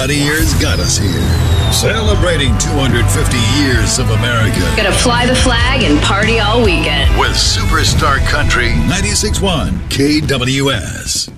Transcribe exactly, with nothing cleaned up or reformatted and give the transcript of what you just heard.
forty years got us here. Celebrating two hundred fifty years of America. Gonna fly the flag and party all weekend. With Superstar Country ninety-six point one K W S.